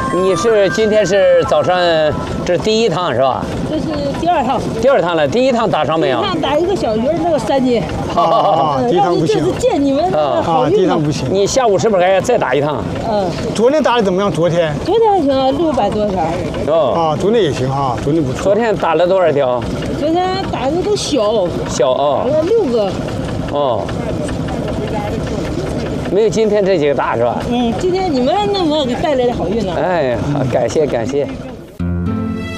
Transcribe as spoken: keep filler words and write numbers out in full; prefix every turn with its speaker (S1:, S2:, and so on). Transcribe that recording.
S1: 你是今天是早上这是第一趟是吧？
S2: 这是第二趟。
S1: 第二趟了，第一趟打伤没有？
S2: 第一趟打一个小鱼儿，那个三斤。
S3: 啊，第一趟不行。
S2: 这是见你们好运。
S3: 第一趟不行。
S1: 你下午是不是还要再打一趟？
S2: 嗯。
S3: 昨天打的怎么样？昨天？
S2: 昨天还行啊，六百多条。
S1: 哦。
S3: 啊，昨天也行哈，昨天不错。
S1: 昨天打了多少条？
S2: 昨天打的都小。
S1: 小哦。
S2: 打了六个。
S1: 哦。没有今天这几个大是吧？
S2: 嗯，今天你们那么给带来的好运呢。
S1: 哎，好，感谢感谢。